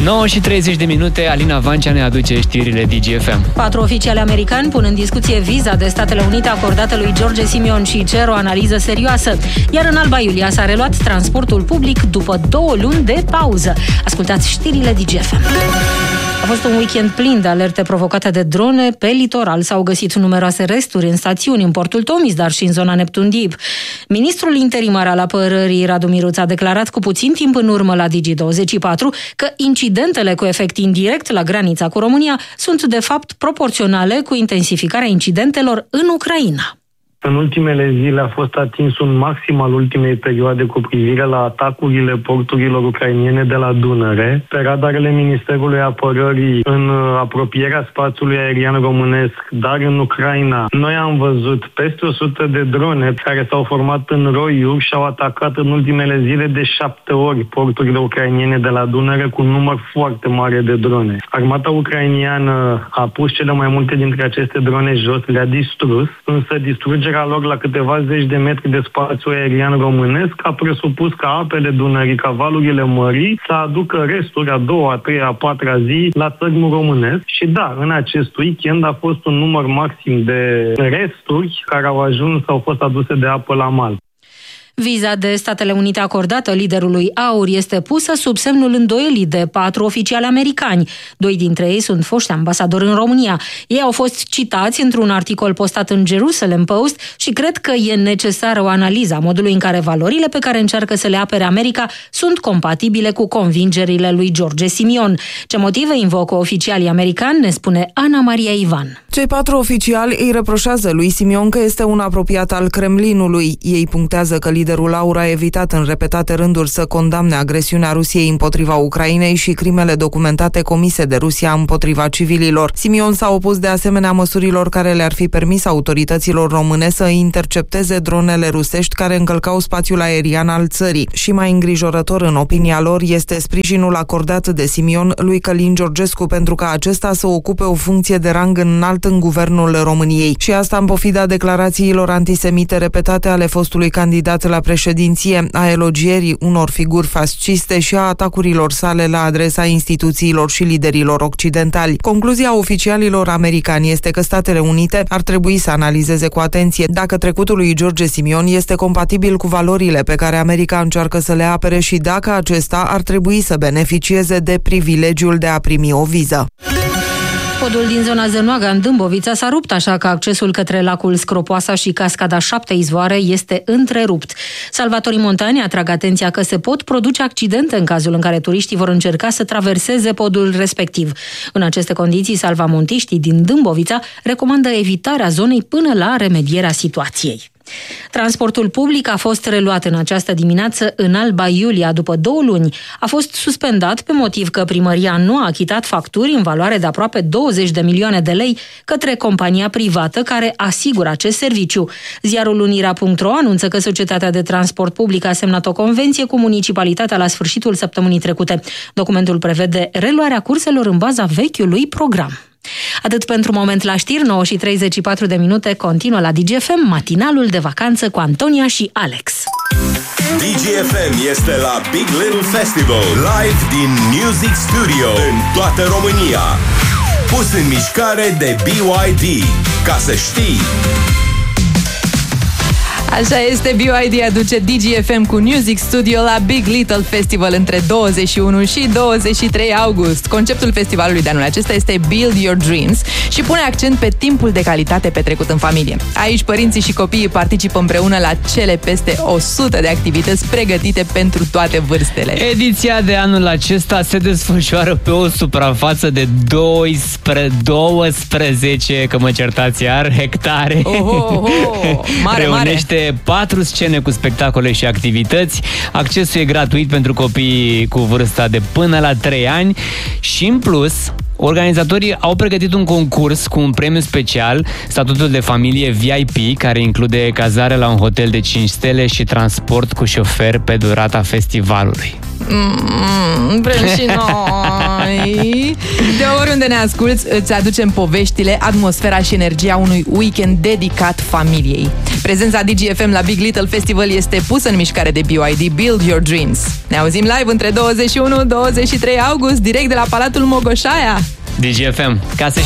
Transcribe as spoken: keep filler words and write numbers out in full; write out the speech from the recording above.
nouă și treizeci de minute, Alina Vancea ne aduce știrile D G F M. Patru oficiali americani pun în discuție viza de Statele Unite acordată lui George Simion și cer o analiză serioasă. Iar în Alba Iulia s-a reluat transportul public după două luni de pauză. Ascultați știrile D G F M. A fost un weekend plin de alerte provocate de drone pe litoral. S-au găsit numeroase resturi în stațiuni, în portul Tomis, dar și în zona Neptun Deep. Ministrul interimar al apărării, Radu Miruț, a declarat cu puțin timp în urmă la Digi douăzeci și patru că incidentele cu efect indirect la granița cu România sunt de fapt proporționale cu intensificarea incidentelor în Ucraina. În ultimele zile a fost atins un maxim al ultimei perioade cu privire la atacurile porturilor ucrainene de la Dunăre pe radarele Ministerului Apărării în apropierea spațiului aerian românesc, dar în Ucraina. Noi am văzut peste o sută de drone care s-au format în roiuri și au atacat în ultimele zile de șapte ori porturile ucrainene de la Dunăre cu un număr foarte mare de drone. Armata ucrainiană a pus cele mai multe dintre aceste drone jos, le-a distrus, însă distrugerea lor la câteva zeci de metri de spațiu aerian românesc a presupus ca apele Dunării, ca valurile mării să aducă resturi a doua, a treia, a patra zi la țărmul românesc. Și da, în acest weekend a fost un număr maxim de resturi care au ajuns, au fost aduse de apă la mal. Viza de Statele Unite acordată liderului AUR este pusă sub semnul îndoielii de patru oficiali americani. Doi dintre ei sunt foști ambasadori în România. Ei au fost citați într-un articol postat în Jerusalem Post și cred că e necesară o analiză a modului în care valorile pe care încearcă să le apere America sunt compatibile cu convingerile lui George Simion. Ce motive invocă oficialii americani, ne spune Ana Maria Ivan. Cei patru oficiali îi reproșează lui Simion că este un apropiat al Kremlinului. Ei punctează că liderul AUR a evitat în repetate rânduri să condamne agresiunea Rusiei împotriva Ucrainei și crimele documentate comise de Rusia împotriva civililor. Simion s-a opus de asemenea măsurilor care le-ar fi permis autorităților române să intercepteze dronele rusești care încălcau spațiul aerian al țării. Și mai îngrijorător în opinia lor este sprijinul acordat de Simion lui Călin Georgescu pentru ca acesta să ocupe o funcție de rang înalt în guvernul României. Și asta în pofida declarațiilor antisemite repetate ale fostului candidat la președinție, a elogierii unor figuri fasciste și a atacurilor sale la adresa instituțiilor și liderilor occidentali. Concluzia oficialilor americani este că Statele Unite ar trebui să analizeze cu atenție dacă trecutul lui George Simion este compatibil cu valorile pe care America încearcă să le apere și dacă acesta ar trebui să beneficieze de privilegiul de a primi o viză. Podul din zona Zănoaga, în Dâmbovița, s-a rupt, așa că accesul către lacul Scropoasa și cascada Șapte Izvoare este întrerupt. Salvatorii montani atrag atenția că se pot produce accidente în cazul în care turiștii vor încerca să traverseze podul respectiv. În aceste condiții, salvamontiștii din Dâmbovița recomandă evitarea zonei până la remedierea situației. Transportul public a fost reluat în această dimineață în Alba Iulia după două luni. A fost suspendat pe motiv că primăria nu a achitat facturi în valoare de aproape douăzeci de milioane de lei către compania privată care asigură acest serviciu. Ziarul Unirea punct ro anunță că Societatea de Transport Public a semnat o convenție cu municipalitatea la sfârșitul săptămânii trecute. Documentul prevede reluarea curselor în baza vechiului program. Atât pentru moment la știri, nouă și treizeci și patru de minute, continuă la D G F M, matinalul de vacanță cu Antonia și Alex. D G F M este la Big Little Festival, live din Music Studio în toată România. Pus în mișcare de B Y D. Ca să știi! Așa este, B Y D aduce D G F M cu Music Studio la Big Little Festival între douăzeci și unu și douăzeci și trei august. Conceptul festivalului de anul acesta este Build Your Dreams și pune accent pe timpul de calitate petrecut în familie. Aici părinții și copiii participă împreună la cele peste o sută de activități pregătite pentru toate vârstele. Ediția de anul acesta se desfășoară pe o suprafață de doisprezece, că mă certați iar, hectare. Oho, oho, mare, Reunește mare. patru scene cu spectacole și activități. Accesul e gratuit pentru copiii cu vârsta de până la trei ani și, în plus, organizatorii au pregătit un concurs cu un premiu special, statutul de familie V I P, care include cazare la un hotel de cinci stele și transport cu șofer pe durata festivalului. Mm, vrem și noi. De oriunde ne asculți, îți aducem poveștile, atmosfera și energia unui weekend dedicat familiei. Prezența D G F M la Big Little Festival este pusă în mișcare de B Y D, Build Your Dreams. Ne auzim live între douăzeci și unu douăzeci și trei august, direct de la Palatul Mogoșaia. D G F M, ca să